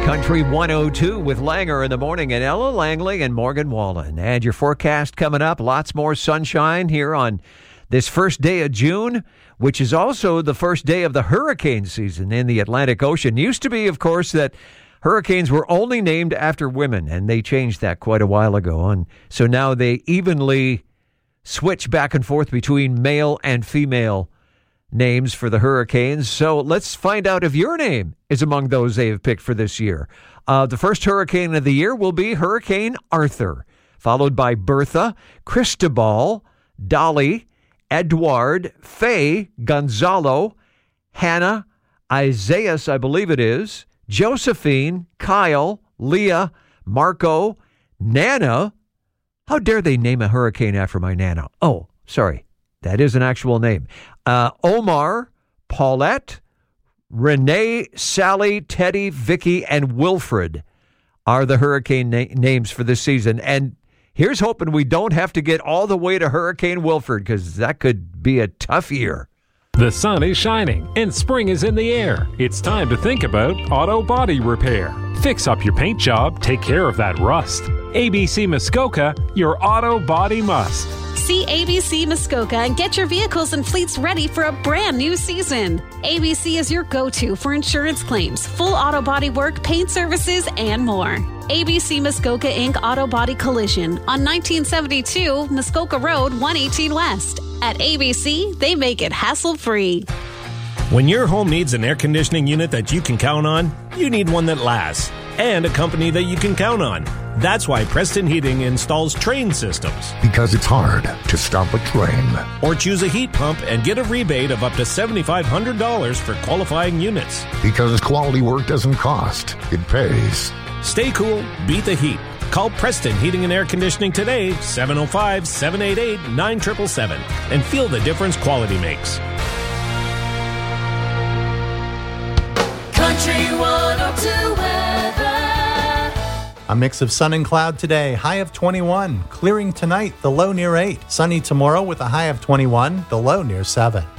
Country 102 with Langer in the morning and Ella Langley and Morgan Wallen. And your forecast coming up, lots more sunshine here on this first day of June, which is also the first day of the hurricane season in the Atlantic Ocean. Used to be, of course, that hurricanes were only named after women, and they changed that quite a while ago. And so now they evenly switch back and forth between male and female names for the hurricanes. So let's find out if your name is among those they have picked for this year. The first hurricane of the year will be Hurricane Arthur, followed by Bertha, Cristobal, Dolly, Edward, Faye, Gonzalo, Hannah, Isaias, I believe it is, Josephine, Kyle, Leah, Marco, Nana. How dare they name a hurricane after my Nana? Oh, sorry. That is an actual name. Omar, Paulette, Renee, Sally, Teddy, Vicky, and Wilfred are the hurricane names for this season. And here's hoping we don't have to get all the way to Hurricane Wilfred, because that could be a tough year. The sun is shining and spring is in the air. It's time to think about auto body repair. Fix up your paint job, take care of that rust. ABC Muskoka, your auto body must. See ABC Muskoka and get your vehicles and fleets ready for a brand new season. ABC is your go-to for insurance claims, full auto body work, paint services, and more. ABC Muskoka Inc. Auto Body Collision on 1972 Muskoka Road, 118 West. At ABC, they make it hassle-free. When your home needs an air conditioning unit that you can count on, you need one that lasts, and a company that you can count on. That's why Preston Heating installs Train systems. Because it's hard to stop a train. Or choose a heat pump and get a rebate of up to $7,500 for qualifying units. Because quality work doesn't cost, it pays. Stay cool, beat the heat. Call Preston Heating and Air Conditioning today, 705-788-9777, and feel the difference quality makes. Country 102 weather. A mix of sun and cloud today, high of 21. Clearing tonight, the low near 8. Sunny tomorrow with a high of 21, the low near 7.